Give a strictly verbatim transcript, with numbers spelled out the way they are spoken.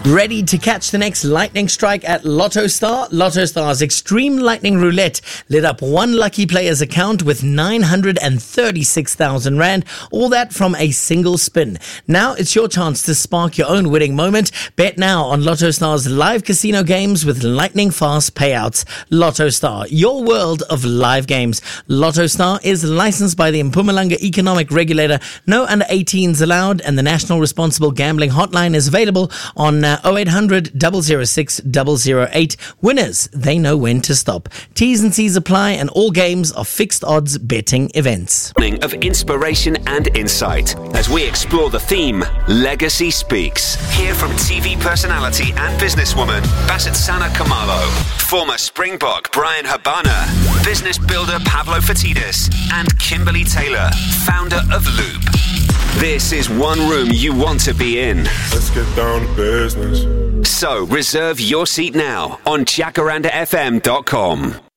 Ready to catch the next lightning strike at Lotto Star? Lotto Star's Extreme Lightning Roulette lit up one lucky player's account with nine hundred thirty-six thousand rand, all that from a single spin. Now it's your chance to spark your own winning moment. Bet now on Lotto Star's live casino games with lightning fast payouts. Lotto Star, your world of live games. Lotto Star is licensed by the Mpumalanga Economic Regulator. No under eighteens allowed, and the National Responsible Gambling Hotline is available on uh, oh eight hundred, double oh six, double oh eight. Winners, they know when to stop. T's and C's apply, and all games are fixed odds betting events. Of inspiration and insight as we explore the theme Legacy Speaks. Hear from T V personality and businesswoman Bassett Sana Kamalo, former Springbok Brian Habana, business builder Pablo Fatidis, and Kimberly Taylor, founder of Loop. This is one room you want to be in. Let's get down to business. So reserve your seat now on jacaranda f m dot com.